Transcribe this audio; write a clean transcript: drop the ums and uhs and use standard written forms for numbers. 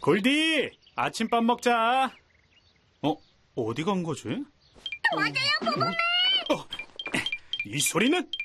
골디, 아침밥 먹자. 어디 간 거지? 맞아요, 보보맨! 이 소리는?